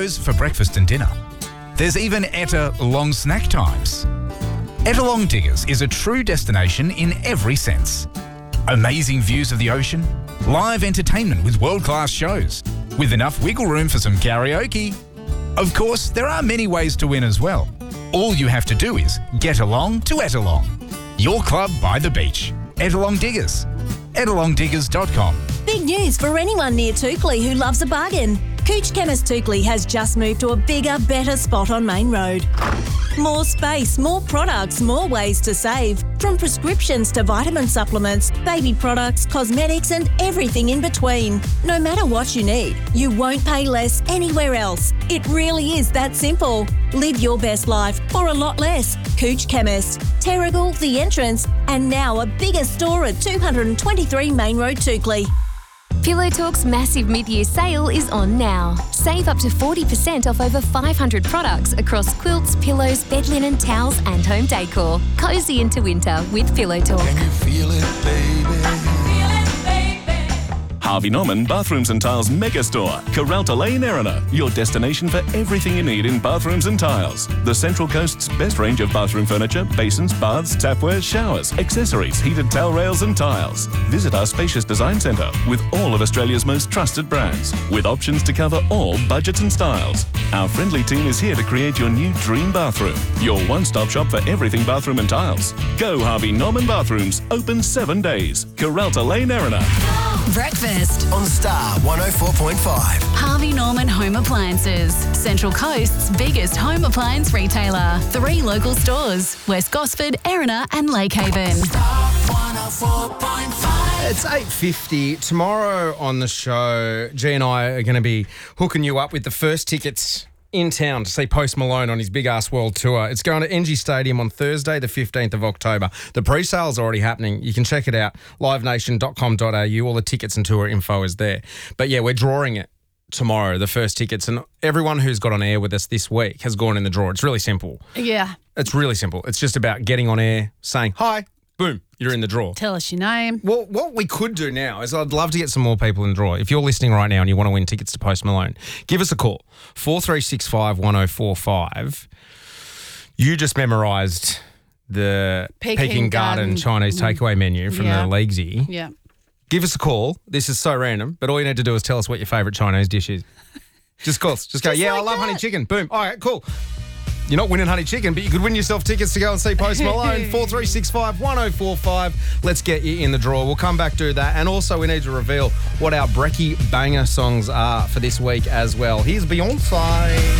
combos for breakfast and dinner. There's even Etta long snack times. Etta Long Diggers is a true destination in every sense. Amazing views of the ocean, live entertainment with world-class shows, with enough wiggle room for some karaoke. Of course, there are many ways to win as well. All you have to do is get along to Ettalong. Your club by the beach. Ettalong Diggers. ettalongdiggers.com. Big news for anyone near Toukley who loves a bargain. Cooch Chemist Toukley has just moved to a bigger, better spot on Main Road. More space, more products, more ways to save. From prescriptions to vitamin supplements, baby products, cosmetics and everything in between. No matter what you need, you won't pay less anywhere else. It really is that simple. Live your best life for a lot less. Cooch Chemist, Terrigal, The Entrance, and now a bigger store at 223 Main Road, Toukley. Pillow Talk's massive mid-year sale is on now. Save up to 40% off over 500 products across quilts, pillows, bed linen, towels and home decor. Cozy into winter with Pillow Talk. Can you feel it, baby? Harvey Norman Bathrooms and Tiles Megastore, Karalta Lane, Erina. Your destination for everything you need in bathrooms and tiles. The Central Coast's best range of bathroom furniture, basins, baths, tapware, showers, accessories, heated towel rails and tiles. Visit our spacious design centre with all of Australia's most trusted brands, with options to cover all budgets and styles. Our friendly team is here to create your new dream bathroom. Your one-stop shop for everything bathroom and tiles. Go Harvey Norman Bathrooms, open 7 days. Karalta Lane, Erina. Breakfast On Star 104.5. Harvey Norman Home Appliances, Central Coast's biggest home appliance retailer. 3 local stores, West Gosford, Erina and Lakehaven. It's 8:50. Tomorrow on the show, G and I are going to be hooking you up with the first tickets in town to see Post Malone on his Big Ass World Tour. It's going to NG Stadium on Thursday, the 15th of October. The pre-sale's already happening. You can check it out, livenation.com.au. All the tickets and tour info is there. But yeah, we're drawing it tomorrow, the first tickets. And everyone who's got on air with us this week has gone in the draw. It's really simple. Yeah. It's really simple. It's just about getting on air, saying, hi, boom, you're in the draw. Tell us your name. Well, what we could do now is I'd love to get some more people in the draw. If you're listening right now and you want to win tickets to Post Malone, give us a call, 4365 1045. You just memorised the Peking Garden Chinese takeaway menu from the Leaguesy. Yeah. Give us a call. This is so random, but all you need to do is tell us what your favourite Chinese dish is. Just call us. Just go, I love honey chicken. Boom. All right, cool. You're not winning honey chicken, but you could win yourself tickets to go and see Post Malone. 4365 1045. Let's get you in the draw. We'll come back, do that. And also we need to reveal what our Brekkie banger songs are for this week as well. Here's Beyonce.